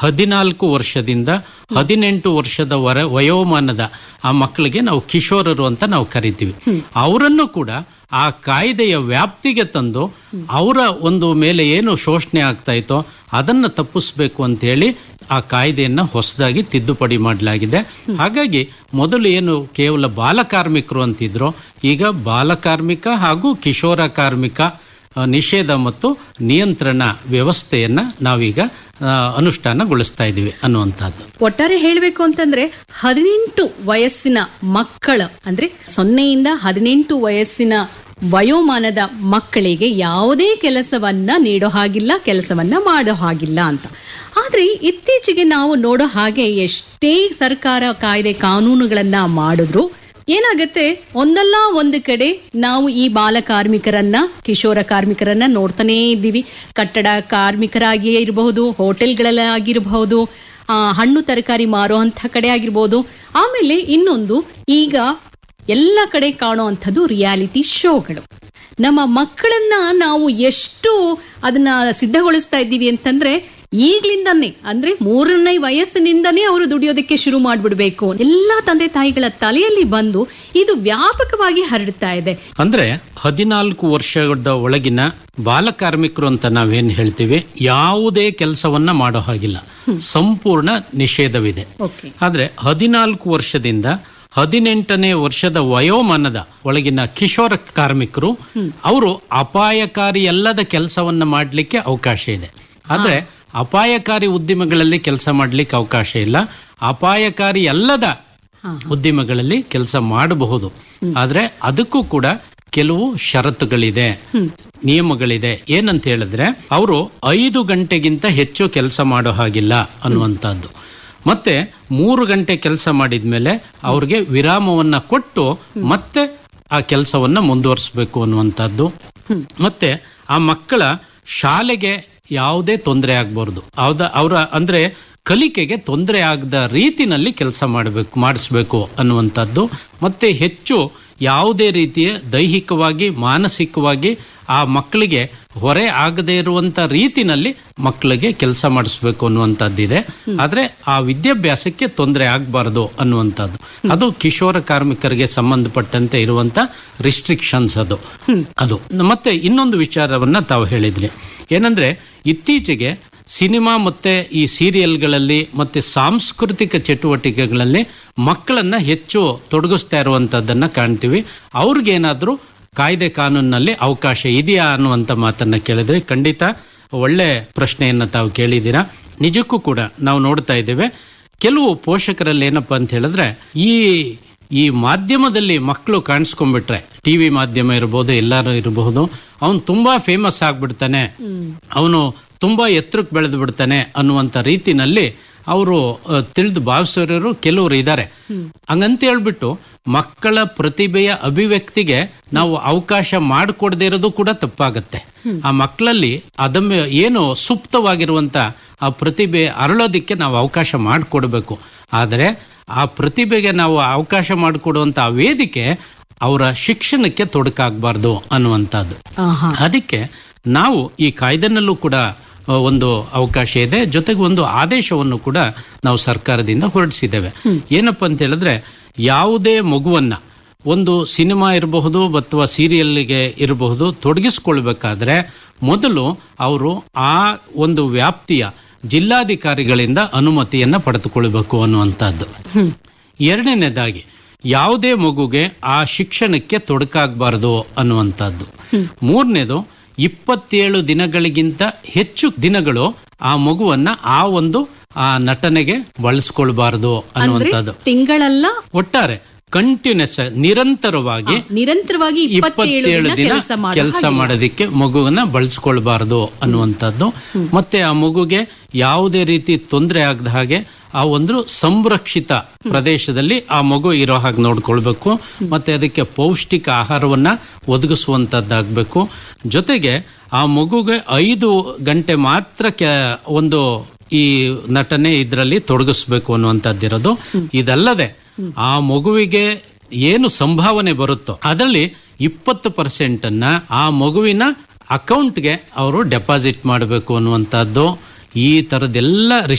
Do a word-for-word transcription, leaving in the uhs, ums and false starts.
ಹದಿನಾಲ್ಕು ವರ್ಷದಿಂದ ಹದಿನೆಂಟು ವರ್ಷದ ವರ ವಯೋಮಾನದ ಆ ಮಕ್ಕಳಿಗೆ ನಾವು ಕಿಶೋರರು ಅಂತ ನಾವು ಕರಿತೀವಿ. ಅವರನ್ನು ಕೂಡ ಆ ಕಾಯ್ದೆಯ ವ್ಯಾಪ್ತಿಗೆ ತಂದು ಅವರ ಒಂದು ಮೇಲೆ ಏನು ಶೋಷಣೆ ಆಗ್ತಾ ಇತ್ತೋ ಅದನ್ನು ತಪ್ಪಿಸ್ಬೇಕು ಅಂತ ಹೇಳಿ ಆ ಕಾಯ್ದೆಯನ್ನು ಹೊಸದಾಗಿ ತಿದ್ದುಪಡಿ ಮಾಡಲಾಗಿದೆ. ಹಾಗಾಗಿ ಮೊದಲು ಏನು ಕೇವಲ ಬಾಲಕಾರ್ಮಿಕರು ಅಂತಿದ್ರು, ಈಗ ಬಾಲಕಾರ್ಮಿಕ ಹಾಗೂ ಕಿಶೋರ ಕಾರ್ಮಿಕ ನಿಷೇಧ ಮತ್ತು ನಿಯಂತ್ರಣ ವ್ಯವಸ್ಥೆಯನ್ನ ನಾವೀಗ ಅನುಷ್ಠಾನಗೊಳಿಸ್ತಾ ಇದ್ದೀವಿ ಅನ್ನುವಂಥದ್ದು. ಒಟ್ಟಾರೆ ಹೇಳಬೇಕು ಅಂತಂದ್ರೆ ಹದಿನೆಂಟು ವಯಸ್ಸಿನ ಮಕ್ಕಳ ಅಂದ್ರೆ ಸೊನ್ನೆಯಿಂದ ಹದಿನೆಂಟು ವಯಸ್ಸಿನ ವಯೋಮಾನದ ಮಕ್ಕಳಿಗೆ ಯಾವುದೇ ಕೆಲಸವನ್ನ ನೀಡೋ ಹಾಗಿಲ್ಲ, ಕೆಲಸವನ್ನ ಮಾಡೋ ಹಾಗಿಲ್ಲ ಅಂತ. ಆದ್ರೆ ಇತ್ತೀಚೆಗೆ ನಾವು ನೋಡೋ ಹಾಗೆ ಎಷ್ಟೇ ಸರ್ಕಾರ ಕಾಯ್ದೆ ಕಾನೂನುಗಳನ್ನ ಮಾಡಿದ್ರು ಏನಾಗತ್ತೆ, ಒಂದಲ್ಲ ಒಂದು ಕಡೆ ನಾವು ಈ ಬಾಲ ಕಾರ್ಮಿಕರನ್ನ ಕಿಶೋರ ಕಾರ್ಮಿಕರನ್ನ ನೋಡ್ತಾನೇ ಇದ್ದೀವಿ. ಕಟ್ಟಡ ಕಾರ್ಮಿಕರಾಗಿಯೇ ಇರಬಹುದು, ಹೋಟೆಲ್ಗಳಲ್ಲಾಗಿರಬಹುದು, ಆ ಹಣ್ಣು ತರಕಾರಿ ಮಾರುವಂತ ಕಡೆ ಆಗಿರ್ಬೋದು. ಆಮೇಲೆ ಇನ್ನೊಂದು ಈಗ ಎಲ್ಲ ಕಡೆ ಕಾಣೋ ಅಂಥದ್ದು ರಿಯಾಲಿಟಿ ಶೋಗಳು. ನಮ್ಮ ಮಕ್ಕಳನ್ನ ನಾವು ಎಷ್ಟು ಅದನ್ನ ಸಿದ್ಧಗೊಳಿಸ್ತಾ ಇದ್ದೀವಿ ಅಂತಂದ್ರೆ ಈಗ್ಲಿಂದಾನೇ ಅಂದ್ರೆ ಮೂರನೇ ವಯಸ್ಸಿನಿಂದನೇ ಅವರು ದುಡಿಯೋದಕ್ಕೆ ಶುರು ಮಾಡ್ಬಿಡ್ಬೇಕು. ಎಲ್ಲಾ ತಂದೆ ತಾಯಿಗಳ ತಲೆಯಲ್ಲಿ ಬಂದು ಇದು ವ್ಯಾಪಕವಾಗಿ ಹರಡ್ತಾ ಇದೆ. ಅಂದ್ರೆ ಹದಿನಾಲ್ಕು ವರ್ಷದ ಒಳಗಿನ ಬಾಲಕಾರ್ಮಿಕರು ಅಂತ ನಾವೇನ್ ಹೇಳ್ತೀವಿ, ಯಾವುದೇ ಕೆಲಸವನ್ನ ಮಾಡೋ ಹಾಗಿಲ್ಲ, ಸಂಪೂರ್ಣ ನಿಷೇಧವಿದೆ. ಆದ್ರೆ ಹದಿನಾಲ್ಕು ವರ್ಷದಿಂದ ಹದಿನೆಂಟನೇ ವರ್ಷದ ವಯೋಮಾನದ ಒಳಗಿನ ಕಿಶೋರ ಕಾರ್ಮಿಕರು ಅವರು ಅಪಾಯಕಾರಿ ಅಲ್ಲದ ಕೆಲಸವನ್ನ ಮಾಡಲಿಕ್ಕೆ ಅವಕಾಶ ಇದೆ. ಆದ್ರೆ ಅಪಾಯಕಾರಿ ಉದ್ಯಮಗಳಲ್ಲಿ ಕೆಲಸ ಮಾಡಲಿಕ್ಕೆ ಅವಕಾಶ ಇಲ್ಲ. ಅಪಾಯಕಾರಿ ಅಲ್ಲದ ಉದ್ಯಮಗಳಲ್ಲಿ ಕೆಲಸ ಮಾಡಬಹುದು. ಆದ್ರೆ ಅದಕ್ಕೂ ಕೂಡ ಕೆಲವು ಷರತ್ತುಗಳಿದೆ, ನಿಯಮಗಳಿದೆ. ಏನಂತ ಹೇಳಿದ್ರೆ ಅವರು ಐದು ಗಂಟೆಗಿಂತ ಹೆಚ್ಚು ಕೆಲಸ ಮಾಡೋ ಹಾಗಿಲ್ಲ ಅನ್ನುವಂಥದ್ದು. ಮತ್ತೆ ಮೂರು ಗಂಟೆ ಕೆಲಸ ಮಾಡಿದ್ಮೇಲೆ ಅವ್ರಿಗೆ ವಿರಾಮವನ್ನ ಕೊಟ್ಟು ಮತ್ತೆ ಆ ಕೆಲಸವನ್ನ ಮುಂದುವರಿಸಬೇಕು ಅನ್ನುವಂಥದ್ದು. ಮತ್ತೆ ಆ ಮಕ್ಕಳ ಶಾಲೆಗೆ ಯಾವುದೇ ತೊಂದರೆ ಆಗ್ಬಾರ್ದು, ಅವದ ಅವರ ಅಂದ್ರೆ ಕಲಿಕೆಗೆ ತೊಂದರೆ ಆಗದ ರೀತಿನಲ್ಲಿ ಕೆಲಸ ಮಾಡಬೇಕು ಮಾಡಿಸ್ಬೇಕು ಅನ್ನುವಂಥದ್ದು. ಮತ್ತೆ ಹೆಚ್ಚು ಯಾವುದೇ ರೀತಿಯ ದೈಹಿಕವಾಗಿ ಮಾನಸಿಕವಾಗಿ ಆ ಮಕ್ಕಳಿಗೆ ಹೊರೆ ಆಗದೇ ಇರುವಂತ ರೀತಿನಲ್ಲಿ ಮಕ್ಕಳಿಗೆ ಕೆಲಸ ಮಾಡಿಸ್ಬೇಕು ಅನ್ನುವಂಥದ್ದಿದೆ. ಆದ್ರೆ ಆ ವಿದ್ಯಾಭ್ಯಾಸಕ್ಕೆ ತೊಂದರೆ ಆಗಬಾರ್ದು ಅನ್ನುವಂಥದ್ದು ಅದು ಕಿಶೋರ ಕಾರ್ಮಿಕರಿಗೆ ಸಂಬಂಧಪಟ್ಟಂತೆ ಇರುವಂತ ರಿಸ್ಟ್ರಿಕ್ಷನ್ಸ್ ಅದು ಅದು ಮತ್ತೆ ಇನ್ನೊಂದು ವಿಚಾರವನ್ನ ತಾವು ಹೇಳಿದ್ರಿ, ಏನಂದ್ರೆ ಇತ್ತೀಚೆಗೆ ಸಿನಿಮಾ ಮತ್ತೆ ಈ ಸೀರಿಯಲ್ಗಳಲ್ಲಿ ಮತ್ತೆ ಸಾಂಸ್ಕೃತಿಕ ಚಟುವಟಿಕೆಗಳಲ್ಲಿ ಮಕ್ಕಳನ್ನ ಹೆಚ್ಚು ತೊಡಗಿಸ್ತಾ ಇರುವಂತದ್ದನ್ನ ಕಾಣ್ತೀವಿ. ಅವ್ರಿಗೇನಾದ್ರೂ ಕಾಯ್ದೆ ಕಾನೂನಿನಲ್ಲಿ ಅವಕಾಶ ಇದೆಯಾ ಅನ್ನುವಂಥ ಮಾತನ್ನ ಕೇಳಿದ್ರೆ ಖಂಡಿತ ಒಳ್ಳೆ ಪ್ರಶ್ನೆಯನ್ನ ತಾವು ಕೇಳಿದ್ದೀರಾ. ನಿಜಕ್ಕೂ ಕೂಡ ನಾವು ನೋಡ್ತಾ ಇದ್ದೇವೆ, ಕೆಲವು ಪೋಷಕರಲ್ಲಿ ಏನಪ್ಪಾ ಅಂತ ಹೇಳಿದ್ರೆ ಈ ಈ ಮಾಧ್ಯಮದಲ್ಲಿ ಮಕ್ಕಳು ಕಾಣಿಸ್ಕೊಂಡ್ಬಿಟ್ರೆ, ಟಿವಿ ಮಾಧ್ಯಮ ಇರಬಹುದು, ಎಲ್ಲಾರು ಇರಬಹುದು, ಅವನು ತುಂಬಾ ಫೇಮಸ್ ಆಗ್ಬಿಡ್ತಾನೆ, ಅವನು ತುಂಬಾ ಎತ್ತರಕ್ಕೆ ಬೆಳೆದು ಬಿಡ್ತಾನೆ ಅನ್ನುವಂಥ ರೀತಿನಲ್ಲಿ ಅವರು ತಿಳಿದು ಭಾವಿಸೋರು ಕೆಲವರು ಇದ್ದಾರೆ. ಹಂಗಂತ ಹೇಳ್ಬಿಟ್ಟು ಮಕ್ಕಳ ಪ್ರತಿಭೆಯ ಅಭಿವ್ಯಕ್ತಿಗೆ ನಾವು ಅವಕಾಶ ಮಾಡಿಕೊಡದೇ ಇರೋದು ಕೂಡ ತಪ್ಪಾಗತ್ತೆ. ಆ ಮಕ್ಕಳಲ್ಲಿ ಅದಮ್ಮ ಏನು ಸುಪ್ತವಾಗಿರುವಂತ ಆ ಪ್ರತಿಭೆ ಅರಳೋದಿಕ್ಕೆ ನಾವು ಅವಕಾಶ ಮಾಡಿಕೊಡ್ಬೇಕು. ಆದರೆ ಆ ಪ್ರತಿಭೆಗೆ ನಾವು ಅವಕಾಶ ಮಾಡಿಕೊಡುವಂತ ಆ ವೇದಿಕೆ ಅವರ ಶಿಕ್ಷಣಕ್ಕೆ ತೊಡಕಾಗಬಾರ್ದು ಅನ್ನುವಂಥದ್ದು. ಅದಕ್ಕೆ ನಾವು ಈ ಕಾಯ್ದೆನಲ್ಲೂ ಕೂಡ ಒಂದು ಅವಕಾಶ ಇದೆ, ಜೊತೆಗೆ ಒಂದು ಆದೇಶವನ್ನು ಕೂಡ ನಾವು ಸರ್ಕಾರದಿಂದ ಹೊರಡಿಸಿದ್ದೇವೆ. ಏನಪ್ಪಾ ಅಂತ ಹೇಳಿದ್ರೆ, ಯಾವುದೇ ಮಗುವನ್ನ ಒಂದು ಸಿನಿಮಾ ಇರಬಹುದು ಅಥವಾ ಸೀರಿಯಲ್ಗೆ ಇರಬಹುದು ತೊಡಗಿಸ್ಕೊಳ್ಬೇಕಾದ್ರೆ ಮೊದಲು ಅವರು ಆ ಒಂದು ವ್ಯಾಪ್ತಿಯ ಜಿಲ್ಲಾಧಿಕಾರಿಗಳಿಂದ ಅನುಮತಿಯನ್ನ ಪಡೆದುಕೊಳ್ಬೇಕು ಅನ್ನುವಂಥದ್ದು. ಎರಡನೇದಾಗಿ ಯಾವುದೇ ಮಗುಗೆ ಆ ಶಿಕ್ಷಣಕ್ಕೆ ತೊಡಕಾಗಬಾರದು ಅನ್ನುವಂಥದ್ದು. ಮೂರನೇದು ಇಪ್ಪತ್ತೇಳು ದಿನಗಳಿಗಿಂತ ಹೆಚ್ಚು ದಿನಗಳು ಆ ಮಗುವನ್ನ ಆ ಒಂದು ಆ ನಟನೆಗೆ ಬಳಸ್ಕೊಳ್ಬಾರದು ಅನ್ನುವಂಥದ್ದು. ತಿಂಗಳಲ್ಲ, ಒಟ್ಟಾರೆ ಕಂಟಿನ್ಯೂಸ್ ನಿರಂತರವಾಗಿ ನಿರಂತರವಾಗಿ ಇಪ್ಪತ್ತೇಳು ದಿನ ಕೆಲಸ ಮಾಡೋದಿಕ್ಕೆ ಮಗುವನ್ನ ಬಳಸ್ಕೊಳ್ಬಾರದು ಅನ್ನುವಂಥದ್ದು. ಮತ್ತೆ ಆ ಮಗುಗೆ ಯಾವುದೇ ರೀತಿ ತೊಂದರೆ ಆಗದ ಹಾಗೆ ಆ ಒಂದು ಸಂರಕ್ಷಿತ ಪ್ರದೇಶದಲ್ಲಿ ಆ ಮಗು ಇರೋ ಹಾಗೆ ನೋಡ್ಕೊಳ್ಬೇಕು. ಮತ್ತೆ ಅದಕ್ಕೆ ಪೌಷ್ಟಿಕ ಆಹಾರವನ್ನ ಒದಗಿಸುವಂತದ್ದಾಗಬೇಕು. ಜೊತೆಗೆ ಆ ಮಗುಗೆ ಐದು ಗಂಟೆ ಮಾತ್ರ ಒಂದು ಈ ನಟನೆ ಇದರಲ್ಲಿ ತೊಡಗಿಸ್ಬೇಕು ಅನ್ನುವಂಥದ್ದಿರೋದು. ಇದಲ್ಲದೆ ಆ ಮಗುವಿಗೆ ಏನು ಸಂಭಾವನೆ ಬರುತ್ತೋ ಅದರಲ್ಲಿ ಇಪ್ಪತ್ತು ಪರ್ಸೆಂಟ್ ಅನ್ನ ಆ ಮಗುವಿನ ಅಕೌಂಟ್ಗೆ ಅವರು ಡೆಪಾಸಿಟ್ ಮಾಡಬೇಕು ಅನ್ನುವಂಥದ್ದು. ಈ ತರದೆಲ್ಲ